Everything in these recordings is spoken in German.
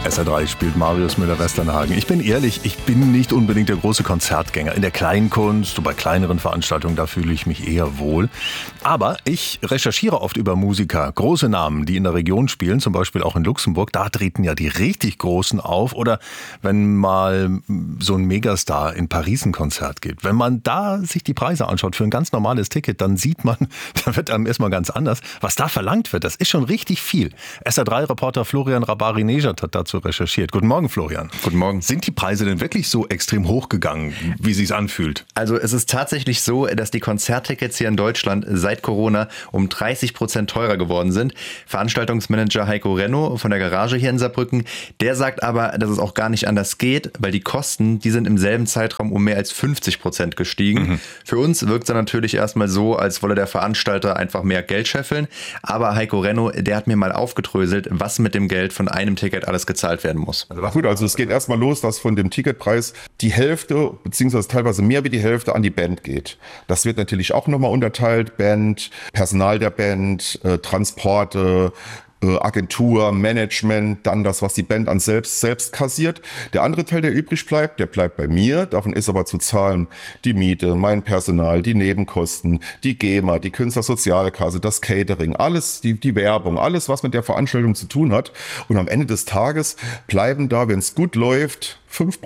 SR3 spielt Marius Müller-Westernhagen. Ich bin ehrlich, ich bin nicht unbedingt der große Konzertgänger. In der Kleinkunst und bei kleineren Veranstaltungen, da fühle ich mich eher wohl. Aber ich recherchiere oft über Musiker, große Namen, die in der Region spielen, zum Beispiel auch in Luxemburg. Da treten ja die richtig Großen auf. Oder wenn mal so ein Megastar in Paris ein Konzert gibt. Wenn man da sich die Preise anschaut für ein ganz normales Ticket, dann sieht man, da wird einem erstmal ganz anders. Was da verlangt wird, das ist schon richtig viel. SR3-Reporter Florian Rabari-Nejad hat dazu recherchiert. Guten Morgen, Florian. Guten Morgen. Sind die Preise denn wirklich so extrem hochgegangen, wie es sich anfühlt? Also es ist tatsächlich so, dass die Konzerttickets hier in Deutschland seit Corona um 30% teurer geworden sind. Veranstaltungsmanager Heiko Renno von der Garage hier in Saarbrücken, der sagt aber, dass es auch gar nicht anders geht, weil die Kosten, die sind im selben Zeitraum um mehr als 50% gestiegen. Für uns wirkt es natürlich erstmal so, als wolle der Veranstalter einfach mehr Geld scheffeln. Aber Heiko Renno, der hat mir mal aufgedröselt, was mit dem Geld von einem Ticket alles gezahlt werden muss. Also es geht erstmal los, dass von dem Ticketpreis die Hälfte, beziehungsweise teilweise mehr wie die Hälfte an die Band geht. Das wird natürlich auch nochmal unterteilt. Band, Personal der Band, Transporte, Agentur, Management, dann das, was die Band an selbst kassiert. Der andere Teil, der übrig bleibt, der bleibt bei mir. Davon ist aber zu zahlen die Miete, mein Personal, die Nebenkosten, die GEMA, die Künstlersozialkasse, das Catering, alles, die Werbung, alles, was mit der Veranstaltung zu tun hat. Und am Ende des Tages bleiben da, wenn es gut läuft,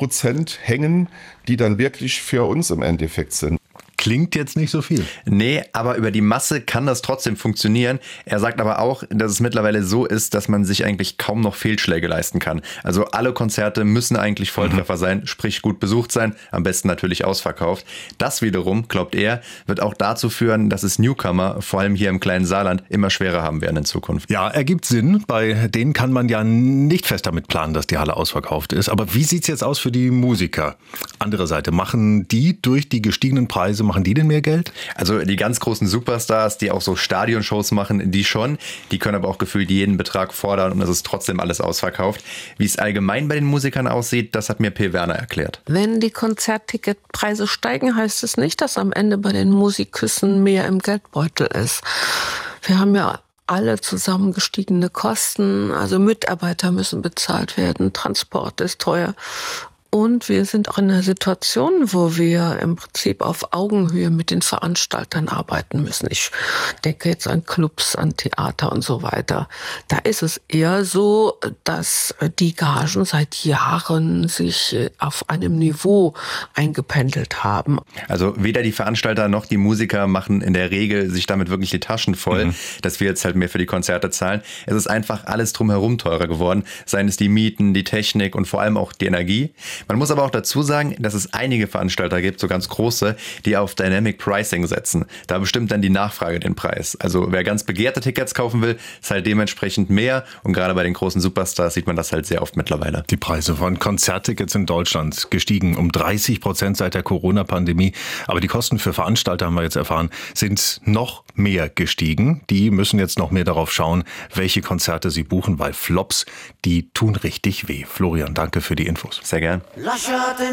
5% hängen, die dann wirklich für uns im Endeffekt sind. Klingt jetzt nicht so viel. Nee, aber über die Masse kann das trotzdem funktionieren. Er sagt aber auch, dass es mittlerweile so ist, dass man sich eigentlich kaum noch Fehlschläge leisten kann. Also alle Konzerte müssen eigentlich Volltreffer sein, sprich gut besucht sein, am besten natürlich ausverkauft. Das wiederum, glaubt er, wird auch dazu führen, dass es Newcomer, vor allem hier im kleinen Saarland, immer schwerer haben werden in Zukunft. Ja, ergibt Sinn. Bei denen kann man ja nicht fest damit planen, dass die Halle ausverkauft ist. Aber wie sieht's jetzt aus für die Musiker? Andere Seite, machen die durch die gestiegenen Preise, machen die denn mehr Geld? Also die ganz großen Superstars, die auch so Stadionshows machen, die schon. Die können aber auch gefühlt jeden Betrag fordern und es ist trotzdem alles ausverkauft. Wie es allgemein bei den Musikern aussieht, das hat mir P. Werner erklärt. Wenn die Konzertticketpreise steigen, heißt es nicht, dass am Ende bei den Musikküssen mehr im Geldbeutel ist. Wir haben ja alle zusammen gestiegene Kosten. Also Mitarbeiter müssen bezahlt werden, Transport ist teuer. Und wir sind auch in einer Situation, wo wir im Prinzip auf Augenhöhe mit den Veranstaltern arbeiten müssen. Ich denke jetzt an Clubs, an Theater und so weiter. Da ist es eher so, dass die Gagen seit Jahren sich auf einem Niveau eingependelt haben. Also weder die Veranstalter noch die Musiker machen in der Regel sich damit wirklich die Taschen voll, dass wir jetzt halt mehr für die Konzerte zahlen. Es ist einfach alles drumherum teurer geworden. Seien es die Mieten, die Technik und vor allem auch die Energie. Man muss aber auch dazu sagen, dass es einige Veranstalter gibt, so ganz große, die auf Dynamic Pricing setzen. Da bestimmt dann die Nachfrage den Preis. Also wer ganz begehrte Tickets kaufen will, ist halt dementsprechend mehr. Und gerade bei den großen Superstars sieht man das halt sehr oft mittlerweile. Die Preise von Konzerttickets in Deutschland gestiegen um 30% seit der Corona-Pandemie. Aber die Kosten für Veranstalter, haben wir jetzt erfahren, sind noch mehr gestiegen. Die müssen jetzt noch mehr darauf schauen, welche Konzerte sie buchen, weil Flops, die tun richtig weh. Florian, danke für die Infos. Sehr gern.